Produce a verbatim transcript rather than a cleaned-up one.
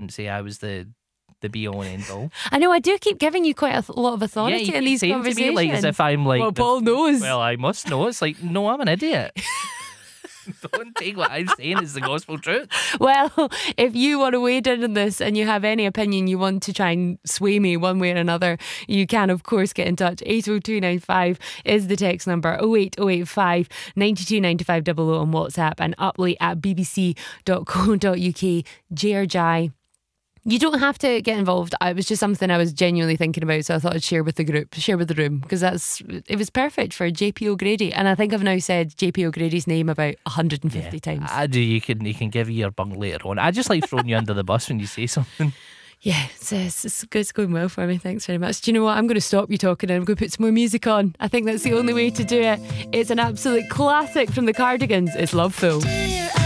and say I was the the be all and end all. I know, I do keep giving you quite a th- lot of authority Yeah, you in keep these saying to conversations. me, like, as if I'm like, well, the- Paul knows. Well, I must know. It's like, no, I'm an idiot. Don't take what I'm saying as the gospel truth. Well, if you want to wade in on this and you have any opinion you want to try and sway me one way or another, you can, of course, get in touch. eight oh two nine five is the text number. oh eight oh eight five nine two nine five double oh on WhatsApp, and uplate at b b c dot co dot u k. J or Jai. You don't have to get involved. It was just something I was genuinely thinking about, so I thought I'd share with the group, share with the room, because that's it was perfect for J P O'Grady, and I think I've now said J P O'Grady's name about one hundred fifty Yeah, times. I do. You can you can give you your bung later on. I just like throwing you under the bus when you say something. Yeah, it's, it's, it's it's going well for me. Thanks very much. Do you know what? I'm going to stop you talking and I'm going to put some more music on. I think that's the only way to do it. It's an absolute classic from the Cardigans. It's Love Fool.